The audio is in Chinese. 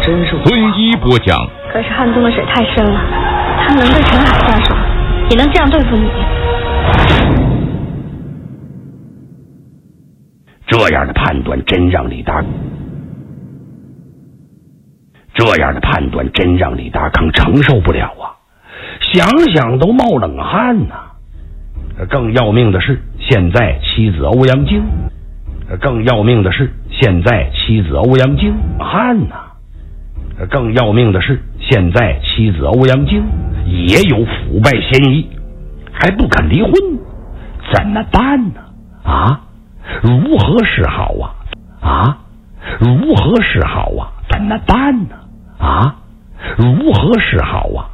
真是孙一播讲。 可是汉东的水太深了，他能对陈海下手，也能这样对付你。 这样的判断真让李达康承受不了啊，想想都冒冷汗呐。更要命的是，现在妻子欧阳菁也有腐败嫌疑，还不肯离婚，怎么办呢？如何是好啊？怎么办呢？如何是好啊？